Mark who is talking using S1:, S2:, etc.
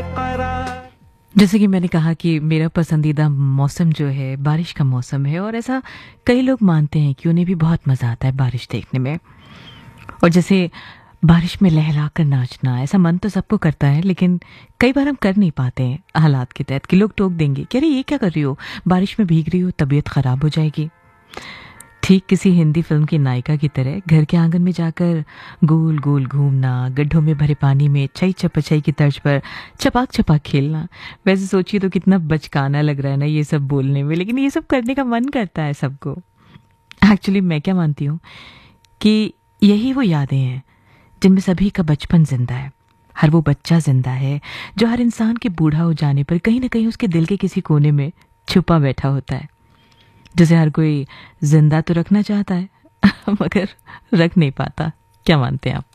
S1: जैसे कि मैंने कहा कि मेरा पसंदीदा मौसम जो है बारिश का मौसम है, और ऐसा कई लोग मानते हैं कि उन्हें भी बहुत मज़ा आता है बारिश देखने में। और जैसे बारिश में लहरा कर नाचना, ऐसा मन तो सबको करता है, लेकिन कई बार हम कर नहीं पाते हैं हालात के तहत, कि लोग टोक देंगे कि अरे ये क्या कर रही हो, बारिश में भीग रही हो, तबीयत ख़राब हो जाएगी। ठीक किसी हिंदी फिल्म की नायिका की तरह घर के आंगन में जाकर गोल गोल घूमना, गड्ढों में भरे पानी में छई चपछई की तर्ज पर छपाक छपाक खेलना। वैसे सोचिए तो कितना बचकाना लग रहा है ना ये सब बोलने में, लेकिन ये सब करने का मन करता है सबको। एक्चुअली मैं क्या मानती हूँ कि यही वो यादें हैं जिनमें सभी का बचपन जिंदा है। हर वो बच्चा जिंदा है जो हर इंसान के बूढ़ा हो जाने पर कहीं ना कहीं उसके दिल के किसी कोने में छुपा बैठा होता है, जिसे हर कोई जिंदा तो रखना चाहता है मगर रख नहीं पाता। क्या मानते हैं आप?